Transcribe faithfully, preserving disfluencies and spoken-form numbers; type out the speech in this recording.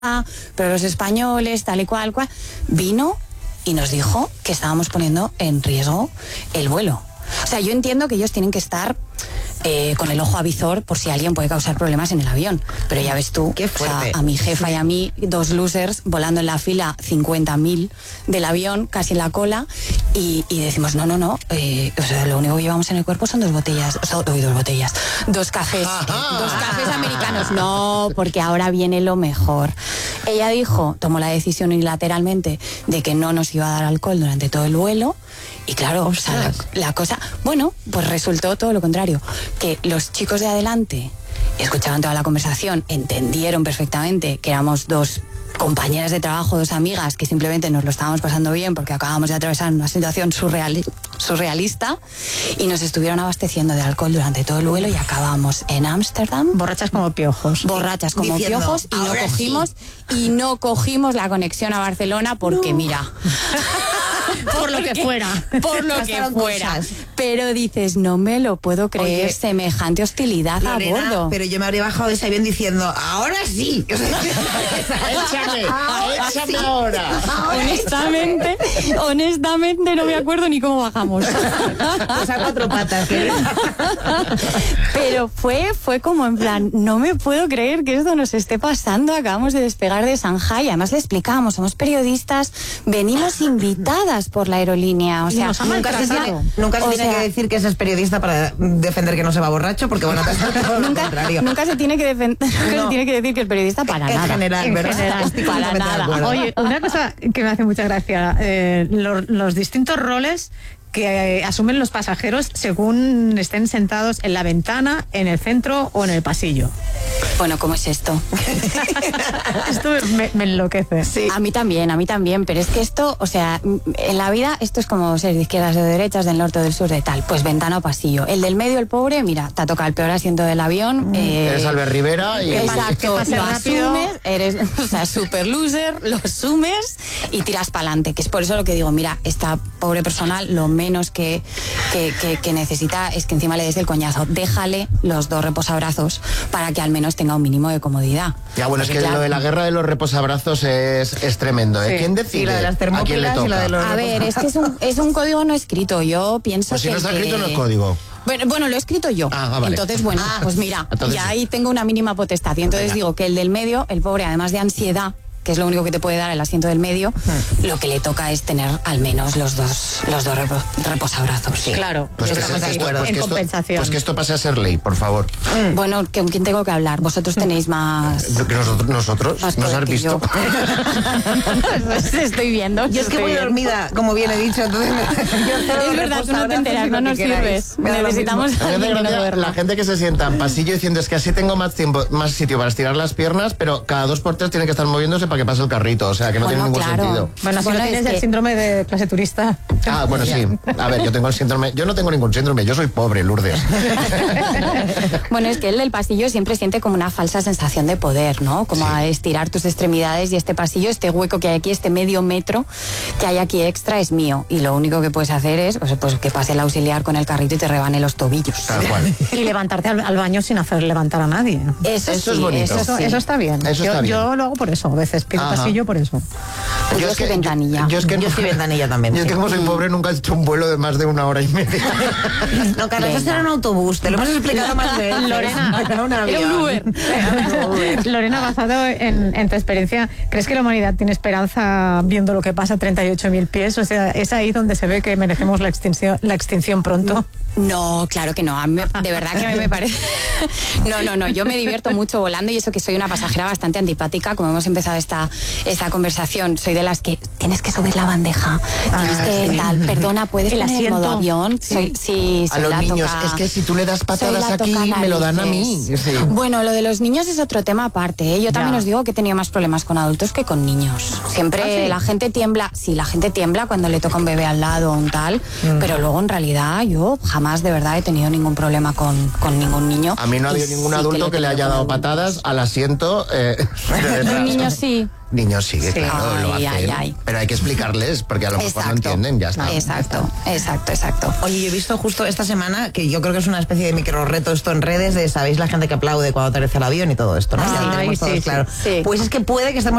pero los españoles, tal y cual, cual, vino y nos dijo que estábamos poniendo en riesgo el vuelo. O sea, yo entiendo que ellos tienen que estar eh, con el ojo avizor por si alguien puede causar problemas en el avión. Pero ya ves tú, Qué fuerte. O sea, a mi jefa y a mí, dos losers, volando en la fila cincuenta mil del avión, casi en la cola, y, y decimos, no, no, no, eh, o sea, lo único que llevamos en el cuerpo son dos botellas, o sea, uy, dos botellas, dos cafés, eh, dos cafés americanos. No, porque ahora viene lo mejor. Ella dijo, tomó la decisión unilateralmente de que no nos iba a dar alcohol durante todo el vuelo. Y claro, o sea, la, la cosa, bueno, pues resultó todo lo contrario, que los chicos de adelante escuchaban toda la conversación, entendieron perfectamente que éramos dos compañeras de trabajo, dos amigas, que simplemente nos lo estábamos pasando bien porque acabamos de atravesar una situación surreal, surrealista, y nos estuvieron abasteciendo de alcohol durante todo el vuelo y acabamos en Ámsterdam. Borrachas como piojos. Borrachas como Diciendo, piojos, y no cogimos, sí. y no cogimos la conexión a Barcelona porque, no. mira... Por lo que fuera. Por lo que fuera. Cosas. Pero dices, no me lo puedo creer. Oye, semejante hostilidad Lorena, a bordo. Pero yo me habría bajado de ese avión diciendo, ahora sí. Échame, échame ahora. Honestamente, honestamente no me acuerdo ni cómo bajamos. Pues a cuatro patas. ¿eh? Pero fue, fue como en plan, no me puedo creer que esto nos esté pasando. Acabamos de despegar de Shanghái. Además le explicábamos, somos periodistas, venimos invitadas por la aerolínea, o sea, nunca se tiene, nunca se tiene sea, que decir que ese es periodista para defender que no se va borracho, porque bueno, nunca, nunca se tiene que defender, nunca no. se tiene que decir que el periodista para en nada. General, en ¿verdad? general, para nada. Oye, una cosa que me hace mucha gracia, eh, los, los distintos roles que eh, asumen los pasajeros según estén sentados en la ventana, en el centro o en el pasillo. Bueno, ¿cómo es esto? Esto me, me enloquece. Sí. A mí también, a mí también, pero es que esto, o sea, en la vida esto es como ser de izquierdas o de derechas, del norte o del sur, de tal, pues ventana o pasillo. El del medio, el pobre, mira, te ha tocado el peor asiento del avión. Mm. Eh, eres Albert Rivera y... Exacto, que lo rápido. asumes, eres, o sea, super loser, lo asumes y tiras para adelante, que es por eso lo que digo, mira, esta pobre persona lo menos que, que, que, que necesita es que encima le des el coñazo. Déjale los dos reposabrazos para que al menos tenga un mínimo de comodidad. Ya, bueno, Porque es que claro, lo de la guerra de los reposabrazos es, es tremendo, ¿eh? Sí. ¿Quién decide? Y lo de las ¿A quién le toca? y lo de los a ver, es que es un, es un código no escrito. Yo pienso pues si que... no está que... escrito no es código. Bueno, bueno, lo he escrito yo. Ah, vale. Entonces, bueno, Ah, pues mira, entonces ya sí. ahí tengo una mínima potestad. Y entonces Venga. digo que el del medio, el pobre, además de ansiedad, que es lo único que te puede dar el asiento del medio, hmm. lo que le toca es tener al menos los dos los dos repo, reposabrazos. Sí. Claro, pues que estamos es, de esto, acuerdo. pues En que compensación. Esto, pues que esto pase a ser ley, por favor. Mm. Bueno, ¿con quién tengo que hablar? Vosotros tenéis más... Nosotros, nosotros más nos has visto. Pues estoy viendo. Yo es que voy dormida, como bien he dicho, entonces... Es verdad, tú no te enteras, no nos sirves. Necesitamos... A la, la gente que se sienta en pasillo diciendo es que así tengo más tiempo, más sitio para estirar las piernas, pero cada dos por tres tiene que estar moviéndose para que pase el carrito, o sea que no bueno, tiene ningún claro. sentido. Bueno, si bueno, no tienes que... el síndrome de clase turista. Ah, bueno, sí. A ver, yo tengo el síndrome, yo no tengo ningún síndrome, yo soy pobre, Lourdes. Bueno, es que el del pasillo siempre siente como una falsa sensación de poder, ¿no? Como sí. a estirar tus extremidades, y este pasillo, este hueco que hay aquí, este medio metro que hay aquí extra es mío, y lo único que puedes hacer es pues, pues que pase el auxiliar con el carrito y te rebane los tobillos. Tal cual. Y levantarte al, al baño sin hacer levantar a nadie. Eso, eso sí, es bonito. Eso, sí. eso está bien. Eso yo, está bien. yo lo hago por eso, a veces pido Ajá. pasillo por eso. Pues yo, yo soy que, ventanilla. Yo, yo, es que yo soy ventanilla también. Yo es que como soy pobre nunca he hecho un vuelo de más de una hora y media. No, Carlos, eso era un autobús, te lo hemos explicado más veces. Lorena, era un avión. Era un Uber. Lorena, basado en, en tu experiencia, ¿crees que la humanidad tiene esperanza viendo lo que pasa a treinta y ocho mil pies? O sea, ¿es ahí donde se ve que merecemos la extinción, la extinción pronto? No, claro que no. A mí, de verdad que a mí me parece... No, no, no. Yo me divierto mucho volando, y eso que soy una pasajera bastante antipática, como hemos empezado esta, esta conversación. Soy de las que tienes que subir la bandeja, tienes ah, que sí. tal, perdona, ¿puedes el poner asiento? modo avión? Sí, soy, sí a soy los la niños, toca, es que si tú le das patadas aquí, me lo dan a mí. Sí. Bueno, lo de los niños es otro tema aparte, ¿eh? Yo también ya. os digo que he tenido más problemas con adultos que con niños. Siempre ¿Ah, sí? la gente tiembla, sí, la gente tiembla cuando le toca un bebé al lado o un tal, mm. pero luego en realidad yo jamás de verdad he tenido ningún problema con, con ningún niño. A mí no ha habido ningún sí adulto que le, que le haya dado patadas al asiento. Eh, un niño sí. Niños sí, Sí. claro, lo Ay, hacen. ay, ay. Pero hay que explicarles, porque a lo mejor no entienden, ya está. Exacto, exacto, exacto. Oye, yo he visto justo esta semana que yo creo que es una especie de micro reto esto en redes de, ¿sabéis? La gente que aplaude cuando aterriza el avión y todo esto, ¿no? Ay, Ya lo tenemos sí, todos sí, claro. sí. Pues es que puede que estemos